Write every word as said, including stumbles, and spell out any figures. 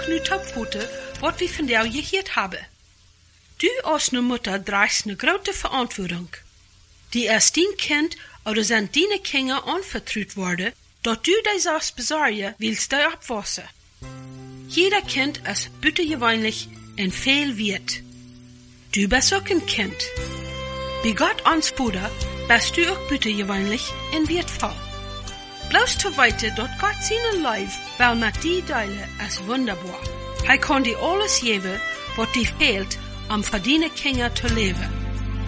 toch nu topvoeten wat we van jou gehoord hebben. Du als ne Mutter draagst ne grote verantwoording. Die als dien kind oder zijn diene Kinder anvertraut worden, dat du die zelfs bezorgen willst die abwassen. Jeder Kind ist büttegewöhnlich en veel weet. Du bist ook een kind. Bij Gott ons Vater bist du ook büttegewöhnlich en wertvoll. Bloß zu weten dat Gott seinen Leib wel met die delen is wunderbar. Hij kan dir alles geben, wat dir fehlt, um für deine Kinder zu leben.